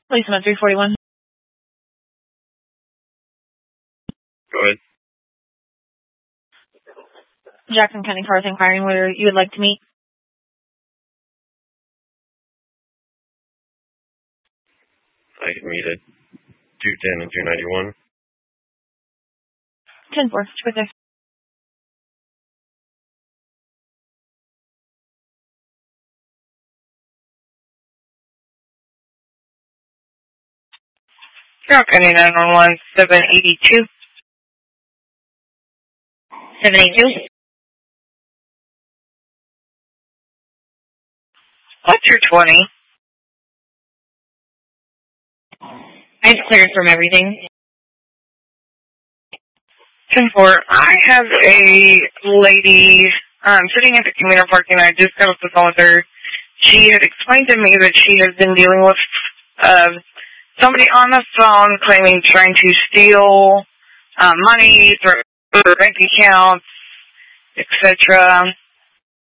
Policeman 341. Go ahead. Jackson County Cars inquiring whether you would like to meet. I can meet at 210 and 291. 10-4. Right there. County 911 782. 782. What's your 20? I've cleared from everything. 10-4. I have a lady sitting at the commuter parking. I just got off the phone with her. She had explained to me that she has been dealing with somebody on the phone claiming trying to steal money through bank accounts, etc.